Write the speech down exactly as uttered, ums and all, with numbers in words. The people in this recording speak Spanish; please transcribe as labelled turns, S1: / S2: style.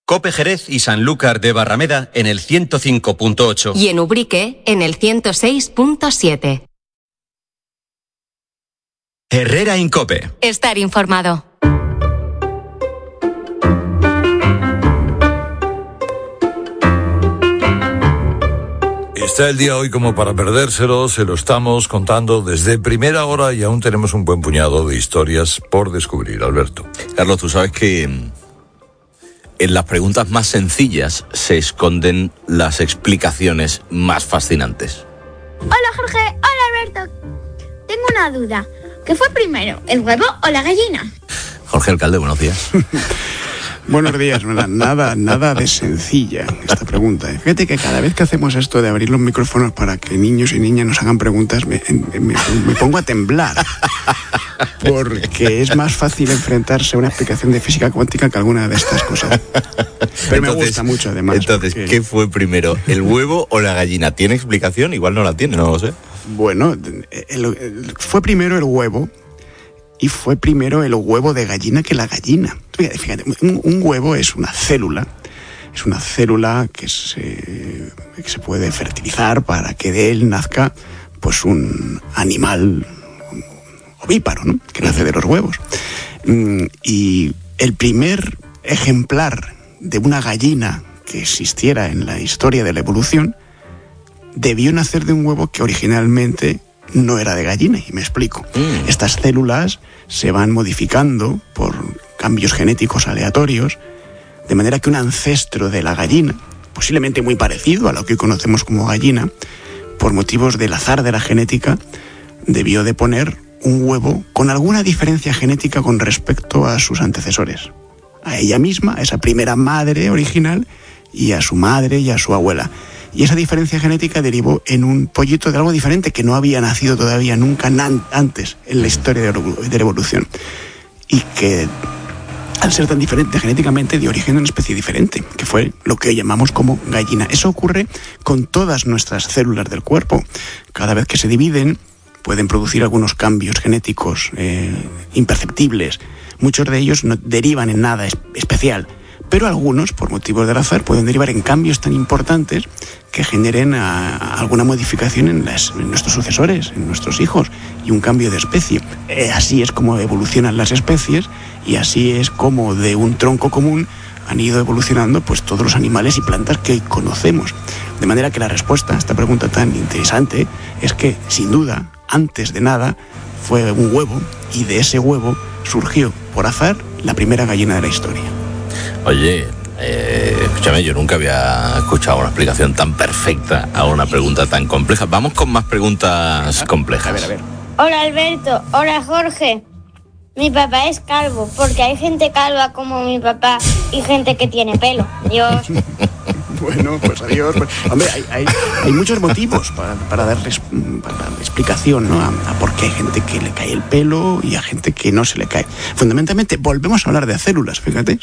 S1: COPE Jerez y Sanlúcar de Barrameda en el ciento cinco punto ocho.
S2: Y en Ubrique en el ciento seis punto siete.
S1: Herrera Incope.
S2: Estar informado.
S3: Está el día hoy como para perdérselo, se lo estamos contando desde primera hora y aún tenemos un buen puñado de historias por descubrir, Alberto.
S4: Carlos, tú sabes que en las preguntas más sencillas se esconden las explicaciones más fascinantes.
S5: Hola Jorge, hola Alberto. Tengo una duda. ¿Qué fue primero, el huevo o la gallina?
S4: Jorge Alcalde, buenos días.
S6: Buenos días, nada, nada de sencilla esta pregunta. Fíjate que cada vez que hacemos esto de abrir los micrófonos para que niños y niñas nos hagan preguntas, me, me, me pongo a temblar. Porque es más fácil enfrentarse a una explicación de física cuántica que alguna de estas cosas. Pero entonces, me gusta mucho además.
S4: Entonces, porque... ¿qué fue primero, el huevo o la gallina? ¿Tiene explicación? Igual no la tiene, no lo sé.
S6: Bueno, el, el, fue primero el huevo. Y fue primero el huevo de gallina que la gallina. Fíjate, fíjate un, un huevo es una célula, es una célula que se, que se puede fertilizar para que de él nazca pues un animal ovíparo, ¿no? Que nace de los huevos. Y el primer ejemplar de una gallina que existiera en la historia de la evolución debió nacer de un huevo que originalmente no era de gallina, y me explico. Mm. Estas células se van modificando por cambios genéticos aleatorios, de manera que un ancestro de la gallina, posiblemente muy parecido a lo que hoy conocemos como gallina, por motivos del azar de la genética, debió de poner un huevo con alguna diferencia genética con respecto a sus antecesores. A ella misma, a esa primera madre original, y a su madre y a su abuela. Y esa diferencia genética derivó en un pollito de algo diferente que no había nacido todavía nunca nan- antes en la historia de la evolución. Y que, al ser tan diferente genéticamente, dio origen a una especie diferente, que fue lo que hoy llamamos como gallina. Eso ocurre con todas nuestras células del cuerpo. Cada vez que se dividen, pueden producir algunos cambios genéticos eh, imperceptibles. Muchos de ellos no derivan en nada es- especial. Pero algunos, por motivos del azar, pueden derivar en cambios tan importantes que generen a, a alguna modificación en, las, en nuestros sucesores, en nuestros hijos, y un cambio de especie. Eh, así es como evolucionan las especies, y así es como de un tronco común han ido evolucionando pues todos los animales y plantas que hoy conocemos. De manera que la respuesta a esta pregunta tan interesante es que, sin duda, antes de nada, fue un huevo, y de ese huevo surgió, por azar, la primera gallina de la historia.
S4: Oye, eh, escúchame, yo nunca había escuchado una explicación tan perfecta a una pregunta tan compleja. Vamos con más preguntas complejas.
S6: A ver, a ver.
S5: Hola Alberto, hola Jorge. Mi papá es calvo, porque hay gente calva como mi papá y gente que tiene pelo. Adiós.
S6: Bueno, pues adiós. Pues, hombre, hay, hay, hay muchos motivos para, para darles para dar explicación, ¿no? A, a por qué hay gente que le cae el pelo y a gente que no se le cae. Fundamentalmente, volvemos a hablar de células, fíjate.